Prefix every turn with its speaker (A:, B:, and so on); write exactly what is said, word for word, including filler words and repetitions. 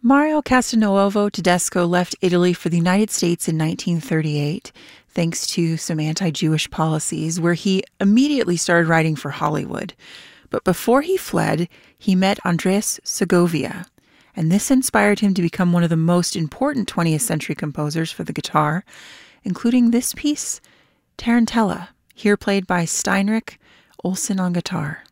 A: Mario Castelnuovo Tedesco left Italy for the United States in nineteen thirty-eight, thanks to some anti-Jewish policies, where he immediately started writing for Hollywood. But before he fled, he met Andres Segovia, and this inspired him to become one of the most important twentieth century composers for the guitar, including this piece, Tarantella, here played by Steinrich Olsen on guitar.